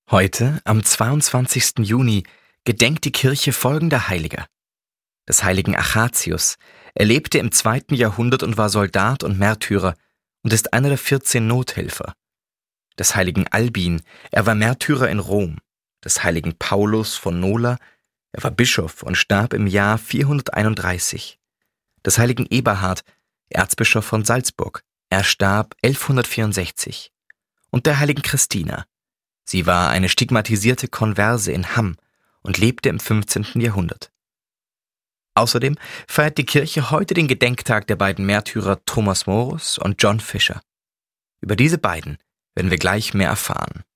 Heute, am 22. Juni, gedenkt die Kirche folgender Heiliger: des heiligen Achatius. Er lebte im 2. Jahrhundert und war Soldat und Märtyrer und ist einer der 14 Nothelfer. Des heiligen Albin, er war Märtyrer in Rom. Des heiligen Paulus von Nola, er war Bischof und starb im Jahr 431. Des heiligen Eberhard, Erzbischof von Salzburg, er starb 1164. Und der heiligen Christina. Sie war eine stigmatisierte Konverse in Hamm und lebte im 15. Jahrhundert. Außerdem feiert die Kirche heute den Gedenktag der beiden Märtyrer Thomas Morus und John Fisher. Über diese beiden werden wir gleich mehr erfahren.